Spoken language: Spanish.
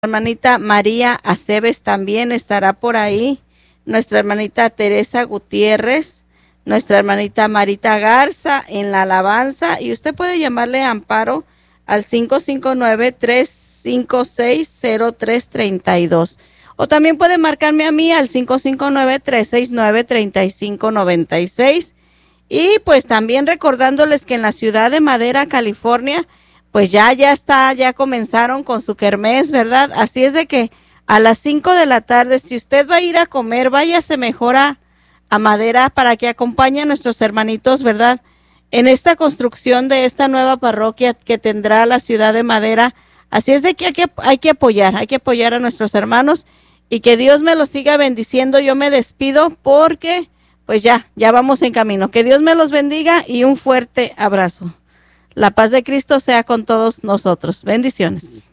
hermanita María Aceves también estará por ahí, nuestra hermanita Teresa Gutiérrez, nuestra hermanita Marita Garza en la alabanza, y usted puede llamarle a Amparo al 559-356-0332. O también puede marcarme a mí al 559-369-3596. Y pues también recordándoles que en la ciudad de Madera, California, pues ya comenzaron con su kermés, ¿verdad? Así es de que a las 5 de la tarde, si usted va a ir a comer, váyase mejor a Madera para que acompañe a nuestros hermanitos, ¿verdad? En esta construcción de esta nueva parroquia que tendrá la ciudad de Madera. Así es de que hay que apoyar a nuestros hermanos y que Dios me los siga bendiciendo. Yo me despido porque pues ya vamos en camino. Que Dios me los bendiga y un fuerte abrazo. La paz de Cristo sea con todos nosotros. Bendiciones.